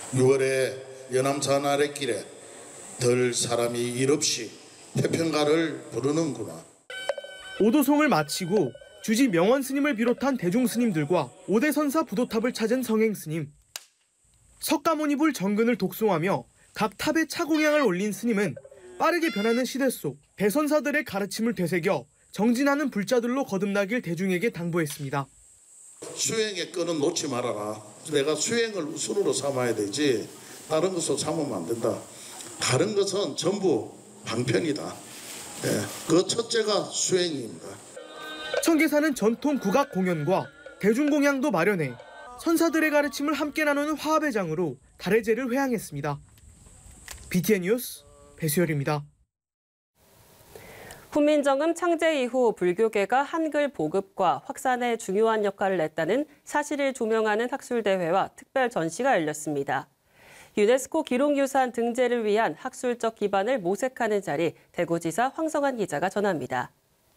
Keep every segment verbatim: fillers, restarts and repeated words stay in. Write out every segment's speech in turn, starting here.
유월에 연암산 아랫길에 덜 사람이 일 없이 태평가를 부르는구나. 오도송을 마치고 주지 명원 스님을 비롯한 대중 스님들과 오대선사 부도탑을 찾은 성행 스님. 석가모니불 정근을 독송하며 각 탑에 차공양을 올린 스님은 빠르게 변하는 시대 속 대선사들의 가르침을 되새겨 정진하는 불자들로 거듭나길 대중에게 당부했습니다. 수행의 끈은 놓지 말아라. 내가 수행을 우선으로 삼아야 되지 다른 것으로 삼으면 안 된다. 다른 것은 전부 방편이다. 예, 그 첫째가 수행입니다. 청계산은 전통 국악 공연과 대중공양도 마련해 선사들의 가르침을 함께 나누는 화합의 장으로 달의 제를 회항했습니다. 비티엔 뉴스 배수열입니다. 훈민정음 창제 이후 불교계가 한글 보급과 확산에 중요한 역할을 냈다는 사실을 조명하는 학술대회와 특별 전시가 열렸습니다. 유네스코 기록유산 등재를 위한 학술적 기반을 모색하는 자리, 대구지사 황성한 기자가 전합니다.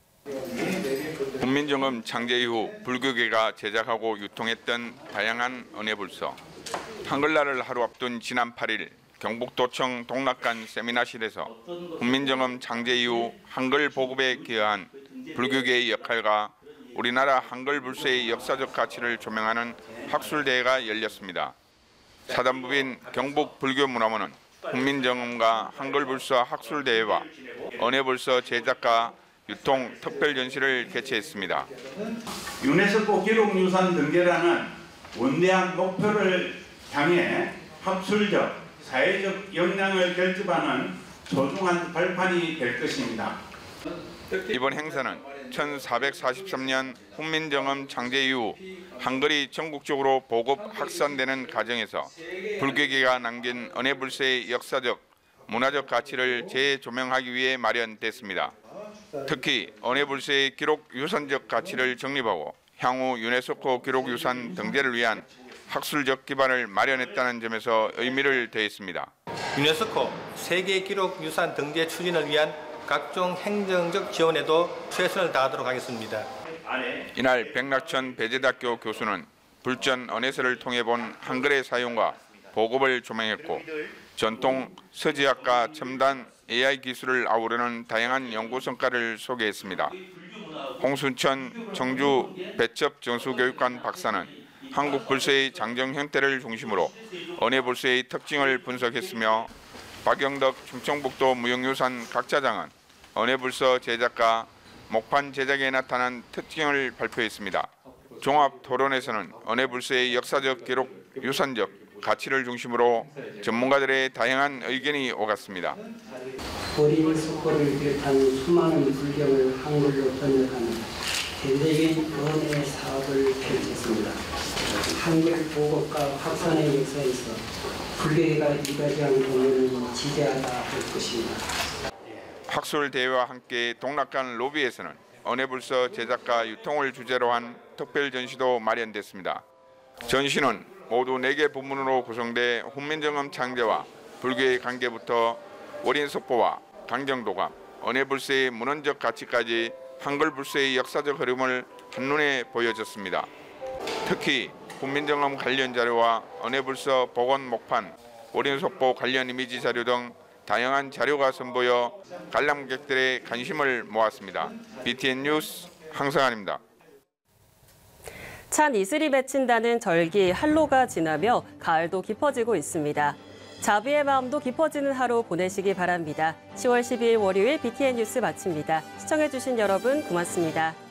훈민정음 창제 이후 불교계가 제작하고 유통했던 다양한 은혜불서. 한글날을 하루 앞둔 지난 팔 일 경북도청 동락관 세미나실에서 훈민정음 창제 이후 한글 보급에 기여한 불교계의 역할과 우리나라 한글 불서의 역사적 가치를 조명하는 학술대회가 열렸습니다. 사단법인 경북불교문화원은 훈민정음과 한글불서 학술대회와 은혜불서 제작과 유통 특별전시를 개최했습니다. 유네스코 기록유산 등재라는 원대한 목표를 향해 학술적, 사회적 역량을 결집하는 소중한 발판이 될 것입니다. 이번 행사는 천사백사십삼 년 훈민정음 창제 이후 한글이 전국적으로 보급 확산되는 과정에서 불교계가 남긴 은혜불서의 역사적, 문화적 가치를 재조명하기 위해 마련됐습니다. 특히 은혜불서의 기록 유산적 가치를 정립하고 향후 유네스코 기록유산 등재를 위한 학술적 기반을 마련했다는 점에서 의미를 더했습니다. 유네스코 세계 기록 유산 등재 추진을 위한 각종 행정적 지원에도 최선을 다하도록 하겠습니다. 이날 백낙천 배재대학교 교수는 불전 은혜서를 통해 본 한글의 사용과 보급을 조명했고 전통 서지학과 첨단 에이아이 기술을 아우르는 다양한 연구 성과를 소개했습니다. 홍순천 청주 배첩 정수교육관 박사는 한국 불서의 장정 형태를 중심으로 은혜불서의 특징을 분석했으며 박영덕 충청북도 무형유산 각자장은 은혜불서 제작과 목판 제작에 나타난 특징을 발표했습니다. 종합 토론에서는 은혜불서의 역사적 기록 유산적 가치를 중심으로 전문가들의 다양한 의견이 오갔습니다. 어린 석고를 비롯한 수많은 불경을 한글로 번역하는 대대적인 은혜 사업을 펼쳤습니다. 한글 보급과 확산의 역사에서 불교계가 이바지한 공헌은 지대하다 할 것입니다. 학술대회와 함께 동락관 로비에서는 은혜불서 제작과 유통을 주제로 한 특별전시도 마련됐습니다. 전시는 모두 네 개 부문으로 구성돼 훈민정음 창제와 불교의 관계부터 원인 속보와 강정도감, 은혜불서의 문헌적 가치까지 한글 불서의 역사적 흐름을 한눈에 보여줬습니다. 특히 훈민정음 관련 자료와 은혜불서 복원 목판, 원인 속보 관련 이미지 자료 등 다양한 자료가 선보여 관람객들의 관심을 모았습니다. 비티엔 뉴스 황성한입니다. 찬 이슬이 맺힌다는 절기 한로가 지나며 가을도 깊어지고 있습니다. 자비의 마음도 깊어지는 하루 보내시기 바랍니다. 시월 십이일 월요일 비티엔 뉴스 마칩니다. 시청해주신 여러분 고맙습니다.